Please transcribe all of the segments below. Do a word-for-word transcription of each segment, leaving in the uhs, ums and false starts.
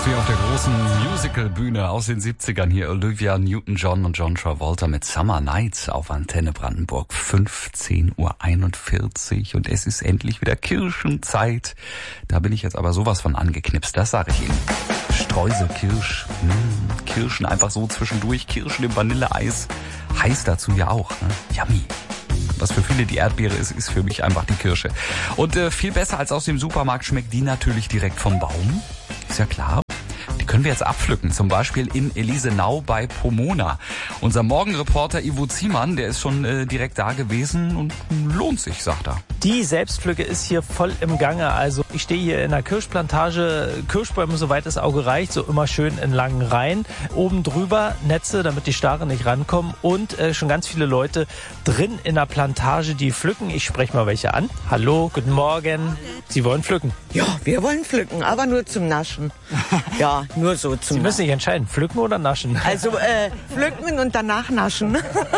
fast wie auf der großen Musical-Bühne aus den siebzigern hier. Olivia Newton-John und John Travolta mit Summer Nights auf Antenne Brandenburg. fünfzehn Uhr einundvierzig und es ist endlich wieder Kirschenzeit. Da bin ich jetzt aber sowas von angeknipst, das sage ich Ihnen. Streusel, Kirsch, mh, Kirschen einfach so zwischendurch, Kirschen im Vanilleeis. Heiß dazu ja auch, ne? Yummy. Was für viele die Erdbeere ist, ist für mich einfach die Kirsche. Und äh, viel besser als aus dem Supermarkt schmeckt die natürlich direkt vom Baum. Ist ja klar. Die können wir jetzt abpflücken, zum Beispiel in Elisenau bei Pomona. Unser Morgenreporter Ivo Ziemann, der ist schon äh, direkt da gewesen und lohnt sich, sagt er. Die Selbstpflücke ist hier voll im Gange. Also ich stehe hier in einer Kirschplantage, Kirschbäume soweit das Auge reicht, so immer schön in langen Reihen. Oben drüber Netze, damit die Stare nicht rankommen und äh, schon ganz viele Leute drin in der Plantage, die pflücken. Ich spreche mal welche an. Hallo, guten Morgen. Sie wollen pflücken? Ja, wir wollen pflücken, aber nur zum Naschen. Ja, nur so zum Sie müssen sich entscheiden, pflücken oder naschen? Also äh, pflücken und danach naschen.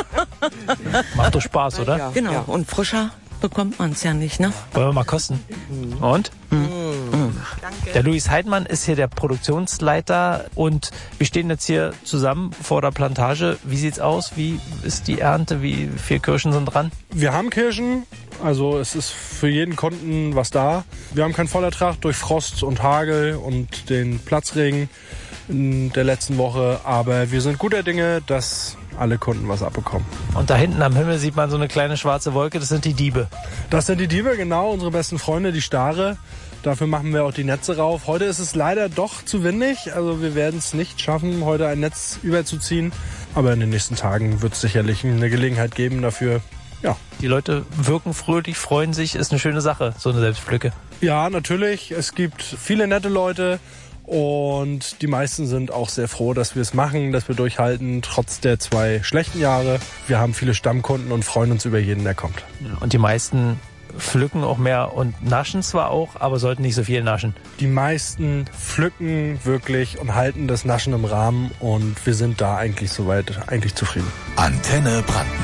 Macht doch Spaß, oder? Ja, genau, ja. Und frischer bekommt man es ja nicht, ne? Wollen wir mal kosten? Mhm. Und? Mhm. Mhm. Danke. Der Luis Heidmann ist hier der Produktionsleiter und wir stehen jetzt hier zusammen vor der Plantage. Wie sieht's aus? Wie ist die Ernte? Wie viele Kirschen sind dran? Wir haben Kirschen, also es ist für jeden Kunden was da. Wir haben keinen Vollertrag durch Frost und Hagel und den Platzregen in der letzten Woche, aber wir sind guter Dinge, dass alle Kunden was abbekommen. Und da hinten am Himmel sieht man so eine kleine schwarze Wolke, das sind die Diebe. Das sind die Diebe, genau, unsere besten Freunde, die Stare. Dafür machen wir auch die Netze rauf. Heute ist es leider doch zu windig, also wir werden es nicht schaffen, heute ein Netz überzuziehen. Aber in den nächsten Tagen wird es sicherlich eine Gelegenheit geben dafür. Ja. Die Leute wirken fröhlich, freuen sich, ist eine schöne Sache, so eine Selbstpflücke. Ja, natürlich. Es gibt viele nette Leute. Und die meisten sind auch sehr froh, dass wir es machen, dass wir durchhalten, trotz der zwei schlechten Jahre. Wir haben viele Stammkunden und freuen uns über jeden, der kommt. Und die meisten pflücken auch mehr und naschen zwar auch, aber sollten nicht so viel naschen. Die meisten pflücken wirklich und halten das Naschen im Rahmen und wir sind da eigentlich soweit eigentlich zufrieden. Antenne Brandenburg.